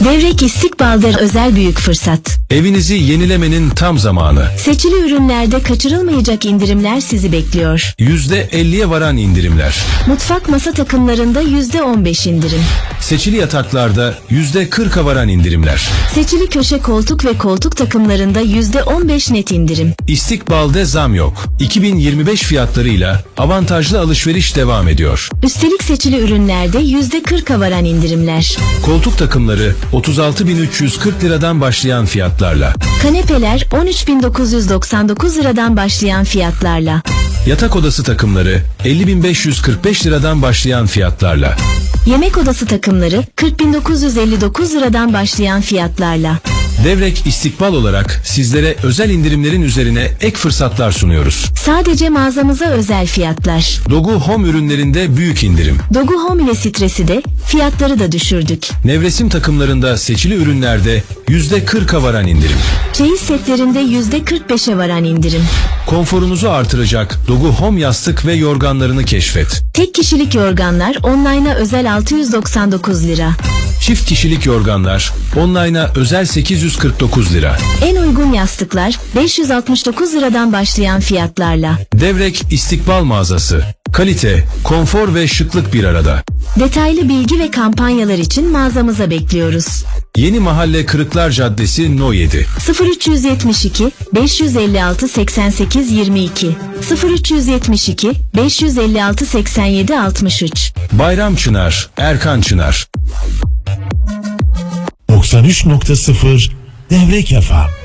Devrek İstikbal'da özel büyük fırsat. Evinizi yenilemenin tam zamanı. Seçili ürünlerde kaçırılmayacak indirimler sizi bekliyor. %50'ye varan indirimler. Mutfak masa takımlarında %15 indirim. Seçili yataklarda %40'a varan indirimler. Seçili köşe koltuk ve koltuk takımlarında %15 net indirim. İstikbal'de zam yok. 2025 fiyatlarıyla avantajlı alışveriş devam ediyor. Üstelik seçili ürünlerde %40'a varan indirimler. Koltuk takımları 36.340 liradan başlayan fiyatlarla. Kanepeler 13.999 liradan başlayan fiyatlarla. Yatak odası takımları 50.545 liradan başlayan fiyatlarla. Yemek odası takımları 40.959 liradan başlayan fiyatlarla. Devrek İstikbal olarak sizlere özel indirimlerin üzerine ek fırsatlar sunuyoruz. Sadece mağazamıza özel fiyatlar. Dogu Home ürünlerinde büyük indirim. Dogu Home ile Stres'i de fiyatları da düşürdük. Nevresim takımlarında seçili ürünlerde %40'a varan indirim. Çeyiz setlerinde %45'e varan indirim. Konforunuzu artıracak Dogu Home yastık ve yorganlarını keşfet. Tek kişilik yorganlar online'a özel 699 lira. Çift kişilik yorganlar online'a özel 849 lira. En uygun yastıklar 569 liradan başlayan fiyatlarla. Devrek İstikbal mağazası. Kalite, konfor ve şıklık bir arada. Detaylı bilgi ve kampanyalar için mağazamıza bekliyoruz. Yeni Mahalle Kırıklar Caddesi No 7. 0372 556 88 22 0372 556 87 63. Bayram Çınar, Erkan Çınar. 93.0 Devrek FM.